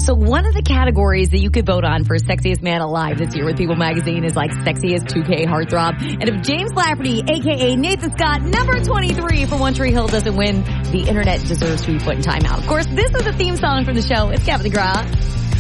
So one of the categories that you could vote on for Sexiest Man Alive this year with People Magazine is like Sexiest 2K Heartthrob. And if James Lafferty, a.k.a. Nathan Scott, number 23 for One Tree Hill doesn't win, the internet deserves to be put in timeout. Of course, this is the theme song from the show. It's Kevin DeGraw.